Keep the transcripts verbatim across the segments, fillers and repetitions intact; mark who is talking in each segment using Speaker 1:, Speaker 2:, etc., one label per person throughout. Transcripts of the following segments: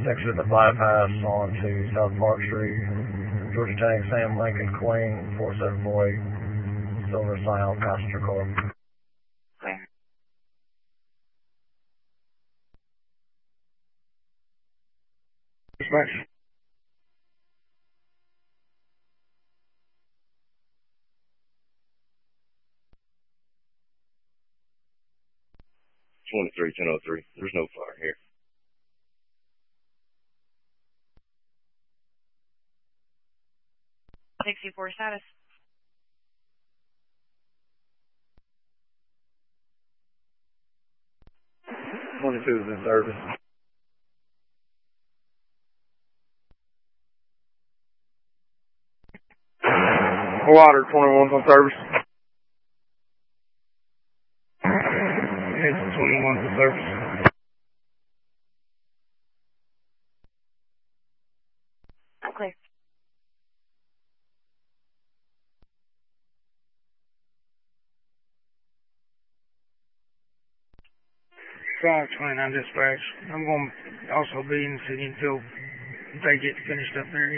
Speaker 1: exit the bypass onto South Park Street. Georgia Tank, Sam Lincoln, Queen, four seven four eight, Silver Silent, passenger car. Dispatch.
Speaker 2: twenty-three ten oh three. There's no fire here.
Speaker 3: sixty-four status.
Speaker 1: twenty-two is in service. Water, twenty-one's on service. It's twenty-one's on service.
Speaker 3: Clear.
Speaker 4: five twenty-nine dispatch. I'm going to also be in the city until they get finished up there.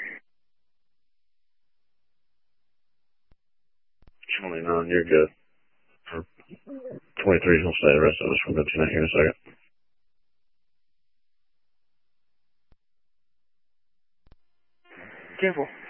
Speaker 2: twenty-nine, you're good. twenty-three's gonna stay, the rest of us will go to that here in a second.
Speaker 4: Careful.